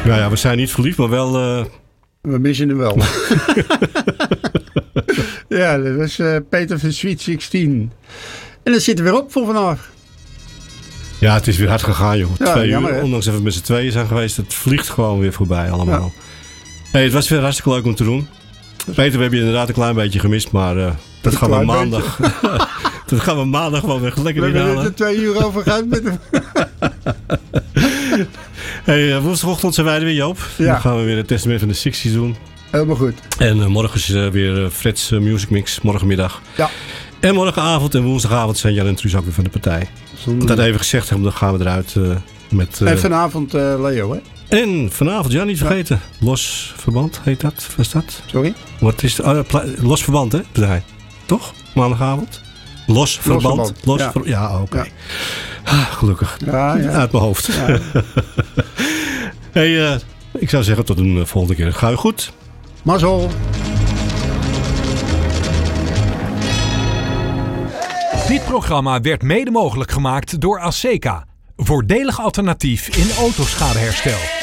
Nou ja, we zijn niet verliefd, maar wel... We missen hem wel. Ja, dat was Peter van Sweet 16. En dat zit er weer op voor vandaag. Ja, het is weer hard gegaan, joh. Ja, 2 jammer, uur, hè? ondanks dat we met z'n tweeën zijn geweest. Het vliegt gewoon weer voorbij allemaal. Ja. Hey, het was weer hartstikke leuk om te doen. Peter, we hebben je inderdaad een klein beetje gemist, maar dat gaan we maandag... dat gaan we maandag gewoon weer lekker inhalen. We hebben er 2 uur over gehad met hem. Hey, woensdagochtend zijn wij er weer, Joop. Ja. Dan gaan we weer het testament van de 60's doen. Helemaal goed. En morgen is weer Fred's Music Mix, morgenmiddag. Ja. En morgenavond en woensdagavond zijn Jan en Truus ook weer van de partij. Dat even gezegd hebben, dan gaan we eruit met... En vanavond Leo, hè? En vanavond, ja, niet vergeten. Los Verband heet dat. Wat is dat? Sorry? Wat is Los Verband, hè? Partij. Toch? Maandagavond? Los Verband. Ja, oké. Ja. Gelukkig. Ja. Uit mijn hoofd. Ja. Hey, ik zou zeggen tot een volgende keer. Ga je goed? Mazzel. Dit programma werd mede mogelijk gemaakt door Aseca. Voordelig alternatief in autoschadeherstel.